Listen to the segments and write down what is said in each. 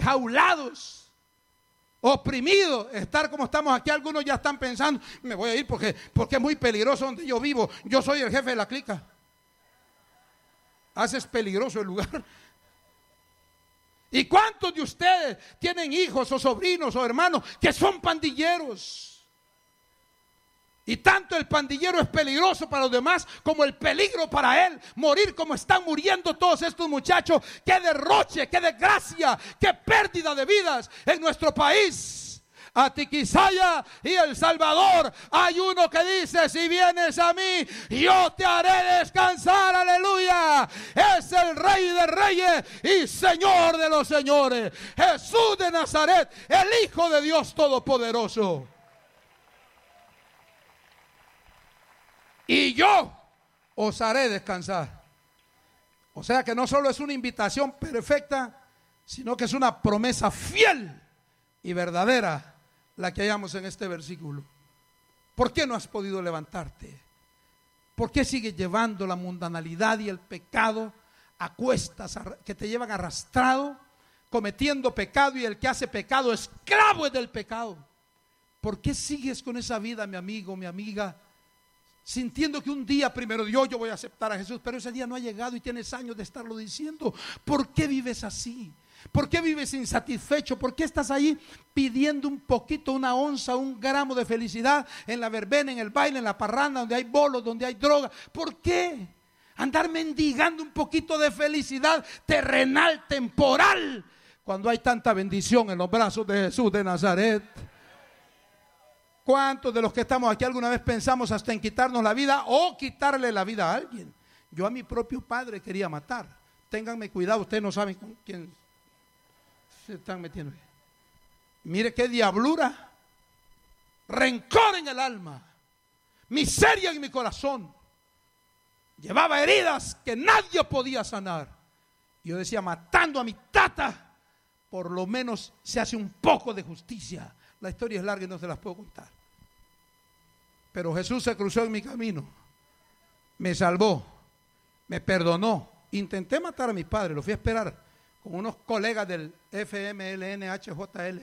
enjaulados, oprimidos, estar como estamos aquí. Algunos ya están pensando, me voy a ir porque es muy peligroso donde yo vivo, yo soy el jefe de la clica. Haces peligroso el lugar. ¿Y cuántos de ustedes tienen hijos o sobrinos o hermanos que son pandilleros? Y tanto el pandillero es peligroso para los demás como el peligro para él. Morir como están muriendo todos estos muchachos. ¡Qué derroche, qué desgracia, qué pérdida de vidas en nuestro país! A Tiquisaya y El Salvador hay uno que dice: si vienes a mí, yo te haré descansar. Aleluya. Es el Rey de Reyes y Señor de los Señores, Jesús de Nazaret, el Hijo de Dios Todopoderoso. Y yo os haré descansar. O sea que no solo es una invitación perfecta, sino que es una promesa fiel y verdadera la que hallamos en este versículo. ¿Por qué no has podido levantarte? ¿Por qué sigues llevando la mundanalidad y el pecado a cuestas que te llevan arrastrado, cometiendo pecado, y el que hace pecado, esclavo es del pecado? ¿Por qué sigues con esa vida, mi amigo, mi amiga, sintiendo que un día, primero Dios, yo voy a aceptar a Jesús, pero ese día no ha llegado y tienes años de estarlo diciendo? ¿Por qué vives así? ¿Por qué vives insatisfecho? ¿Por qué estás ahí pidiendo un poquito, una onza, un gramo de felicidad en la verbena, en el baile, en la parranda, donde hay bolos, donde hay droga? ¿Por qué andar mendigando un poquito de felicidad terrenal, temporal, cuando hay tanta bendición en los brazos de Jesús de Nazaret? ¿Cuántos de los que estamos aquí alguna vez pensamos hasta en quitarnos la vida o quitarle la vida a alguien? Yo a mi propio padre quería matar. Ténganme cuidado, ustedes no saben con quién se están metiendo. Mire qué diablura, rencor en el alma, miseria en mi corazón. Llevaba heridas que nadie podía sanar. Yo decía, matando a mi tata, por lo menos se hace un poco de justicia. La historia es larga y no se las puedo contar. Pero Jesús se cruzó en mi camino, me salvó, me perdonó. Intenté matar a mis padres, lo fui a esperar con unos colegas del FMLNHJL,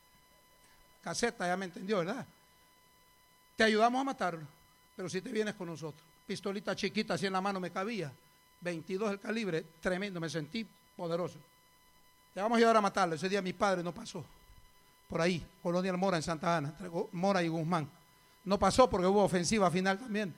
caseta, ya me entendió, ¿verdad? Te ayudamos a matarlo, pero si te vienes con nosotros. Pistolita chiquita así en la mano me cabía, 22 el calibre, tremendo, me sentí poderoso. Te vamos a ayudar a matarlo. Ese día mi padre no pasó por ahí, Colonia Mora en Santa Ana, Mora y Guzmán. No pasó porque hubo ofensiva final también.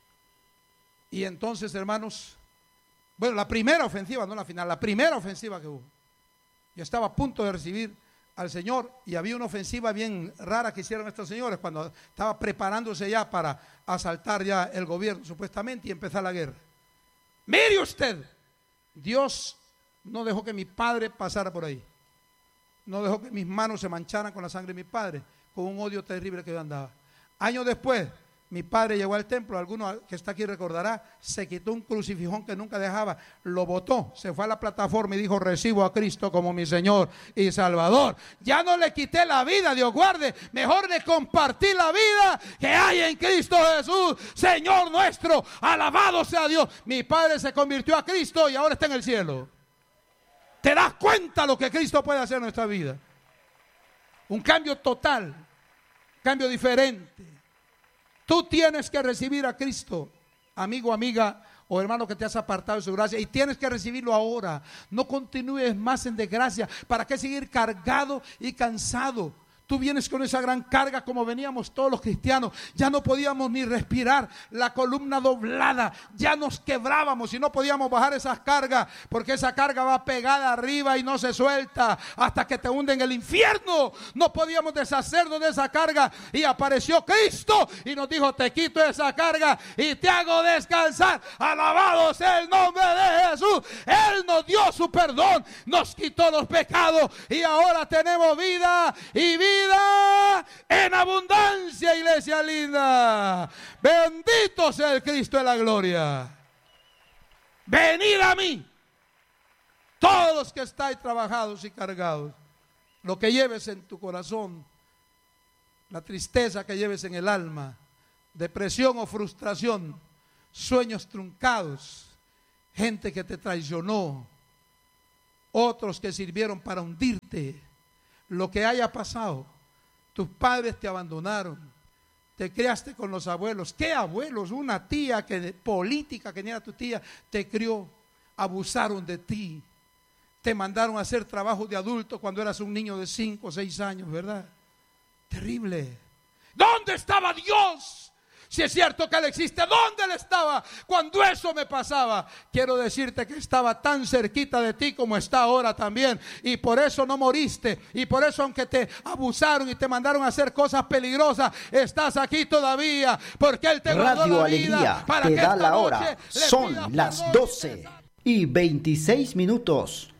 Y entonces, hermanos, bueno, la primera ofensiva, no la final, la primera ofensiva que hubo. Yo estaba a punto de recibir al Señor y había una ofensiva bien rara que hicieron estos señores cuando estaba preparándose ya para asaltar ya el gobierno supuestamente y empezar la guerra. Mire usted, Dios no dejó que mi padre pasara por ahí. No dejó que mis manos se mancharan con la sangre de mi padre, con un odio terrible que yo andaba. Años después, mi padre llegó al templo, alguno que está aquí recordará, se quitó un crucifijón que nunca dejaba, lo botó, se fue a la plataforma y dijo: recibo a Cristo como mi Señor y Salvador. Ya no le quité la vida, Dios guarde, mejor le compartí la vida que hay en Cristo Jesús, Señor nuestro, alabado sea Dios. Mi padre se convirtió a Cristo y ahora está en el cielo. ¿Te das cuenta lo que Cristo puede hacer en nuestra vida? Un cambio total, cambio diferente. Tú tienes que recibir a Cristo, amigo, amiga o hermano que te has apartado de su gracia, y tienes que recibirlo ahora. No continúes más en desgracia. ¿Para qué seguir cargado y cansado? Tú vienes con esa gran carga como veníamos todos los cristianos. Ya no podíamos ni respirar, la columna doblada, ya nos quebrábamos y no podíamos bajar esas cargas, porque esa carga va pegada arriba y no se suelta hasta que te hunde en el infierno. No podíamos deshacernos de esa carga y apareció Cristo y nos dijo: te quito esa carga y te hago descansar. Alabado sea el nombre de Jesús. Él nos dio su perdón, nos quitó los pecados y ahora tenemos vida y vida en abundancia, iglesia linda. Bendito sea el Cristo de la gloria. Venid a mí, todos los que estáis trabajados y cargados. Lo que lleves en tu corazón, la tristeza que lleves en el alma, depresión o frustración, sueños truncados, gente que te traicionó, otros que sirvieron para hundirte. Lo que haya pasado, tus padres te abandonaron, te criaste con los abuelos. ¿Qué abuelos? Una tía política que ni era tu tía, te crió, abusaron de ti, te mandaron a hacer trabajo de adulto cuando eras un niño de 5 o 6 años, ¿verdad? Terrible. ¿Dónde estaba Dios? Si es cierto que Él existe, ¿dónde Él estaba cuando eso me pasaba? Quiero decirte que estaba tan cerquita de ti como está ahora también. Y por eso no moriste. Y por eso, aunque te abusaron y te mandaron a hacer cosas peligrosas, estás aquí todavía. Porque Él te guardó la vida para te que da esta la hora. noche le Son pidas las perdón. 12:26.